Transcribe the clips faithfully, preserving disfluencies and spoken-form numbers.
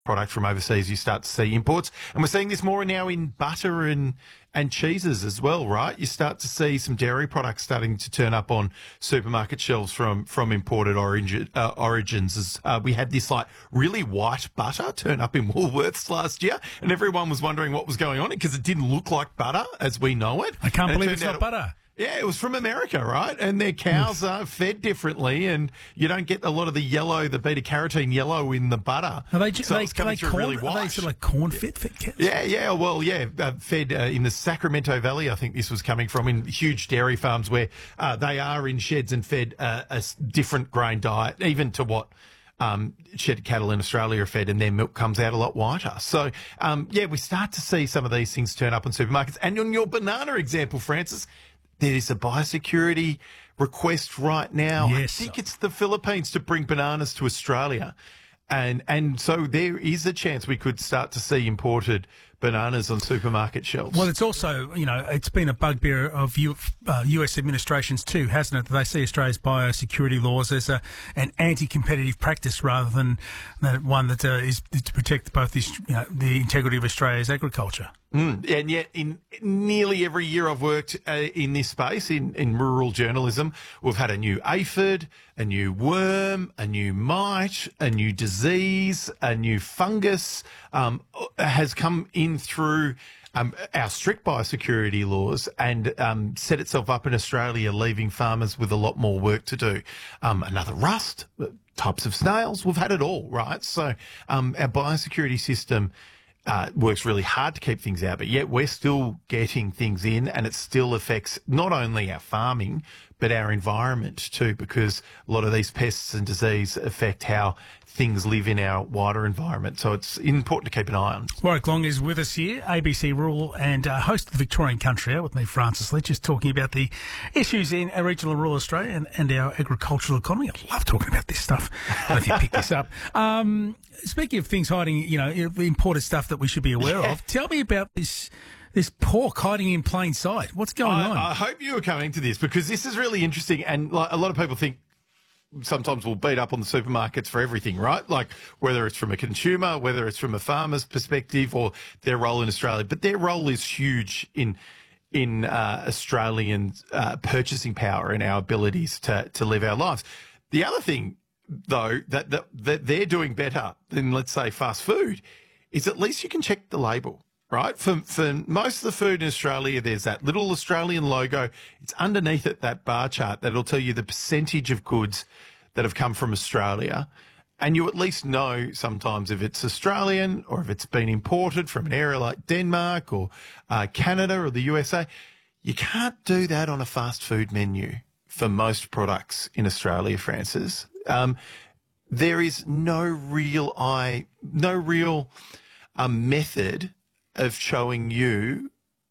product from overseas, you start to see imports. And we're seeing this more now in butter and and cheeses as well, right? You start to see some dairy products starting to turn up on supermarket shelves from from imported origin, uh, origins. As, uh, we had this like really white butter turn up in Woolworths last year, and everyone was wondering what was going on because it didn't look like butter as we know it. I can't and believe it it's not it, butter. Yeah, it was from America, right? And their cows are fed differently, and you don't get a lot of the yellow, the beta carotene yellow in the butter. Are they, just, so are they, it's coming are they through corn, really are white. they sort of like corn-fed fed cows? Yeah, yeah, well, yeah, uh, fed uh, in the Sacramento Valley, I think this was coming from, in huge dairy farms where uh, they are in sheds and fed uh, a s- different grain diet, even to what um, shed cattle in Australia are fed, and their milk comes out a lot whiter. So, um, yeah, we start to see some of these things turn up in supermarkets. And on your banana example, Francis, there is a biosecurity request right now. Yes. I think it's the Philippines to bring bananas to Australia. And and so there is a chance we could start to see imported bananas on supermarket shelves. Well, it's also, you know, it's been a bugbear of U, uh, U S administrations too, hasn't it? That they see Australia's biosecurity laws as a, an anti-competitive practice rather than that one that uh, is to protect both the, you know, the integrity of Australia's agriculture. Mm. And yet, in nearly every year I've worked uh, in this space, in, in rural journalism, we've had a new aphid, a new worm, a new mite, a new disease, a new fungus um, has come in through um, our strict biosecurity laws and um, set itself up in Australia, leaving farmers with a lot more work to do. Um, another rust, types of snails, we've had it all, right? So um, our biosecurity system Uh, works really hard to keep things out, but yet we're still getting things in, and it still affects not only our farming, but our environment too, because a lot of these pests and disease affect how things live in our wider environment. So it's important to keep an eye on. Warwick Long is with us here, A B C Rural and uh, host of the Victorian Country Hour with me, Francis Leach, is talking about the issues in our regional and rural Australia and, and our agricultural economy. I love talking about this stuff. I don't know if you picked this up. Um, speaking of things hiding, you know, imported stuff that we should be aware of, tell me about this this pork hiding in plain sight. What's going I, on? I hope you are coming to this because this is really interesting, and like, a lot of people think sometimes we'll beat up on the supermarkets for everything, right? Like whether it's from a consumer, whether it's from a farmer's perspective or their role in Australia. But their role is huge in in uh, Australian uh, purchasing power and our abilities to, to live our lives. The other thing, though, that, that, that they're doing better than, let's say, fast food is at least you can check the label. Right? For, for most of the food in Australia, there's that little Australian logo. It's underneath it, that bar chart that'll tell you the percentage of goods that have come from Australia. And you at least know sometimes if it's Australian or if it's been imported from an area like Denmark or uh, Canada or the U S A. You can't do that on a fast food menu for most products in Australia, Francis. Um, there is no real eye, no real um, method of showing you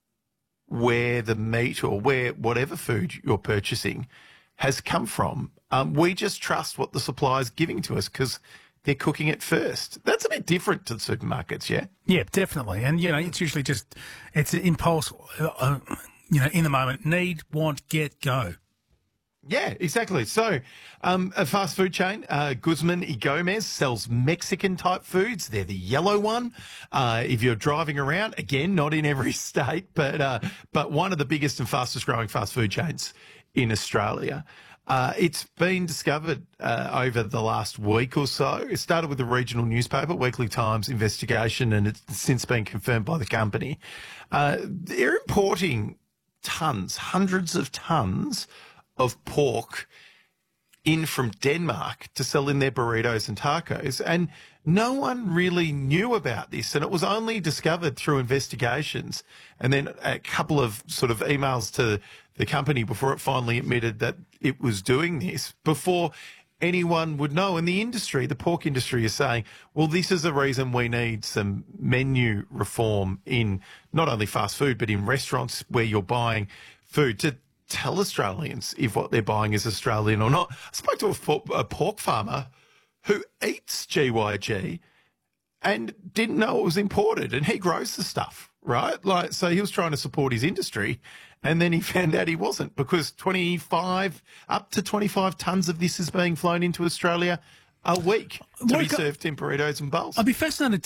where the meat or where whatever food you're purchasing has come from. Um, we just trust what the supplier's giving to us because they're cooking it first. That's a bit different to the supermarkets, yeah? Yeah, definitely. And, you know, it's usually just, it's an impulse, uh, you know, in the moment, need, want, get, go. Yeah, exactly. So, um, a fast food chain, uh, Guzman y Gomez, sells Mexican-type foods. They're the yellow one. Uh, if you're driving around, again, not in every state, but uh, but one of the biggest and fastest-growing fast food chains in Australia. Uh, it's been discovered uh, over the last week or so. It started with the regional newspaper, Weekly Times investigation, and it's since been confirmed by the company. Uh, they're importing tons, hundreds of tons of pork in from Denmark to sell in their burritos and tacos. And no one really knew about this. And it was only discovered through investigations and then a couple of sort of emails to the company before it finally admitted that it was doing this before anyone would know. And the industry, the pork industry, is saying, well, this is the reason we need some menu reform in not only fast food, but in restaurants where you're buying food to tell Australians if what they're buying is Australian or not. I spoke to a, a pork farmer who eats G Y G and didn't know it was imported, and he grows the stuff, right? Like, so he was trying to support his industry, and then he found out he wasn't because twenty-five, up to twenty-five tonnes of this is being flown into Australia a week to What be co- served in burritos and bowls. I'd be fascinated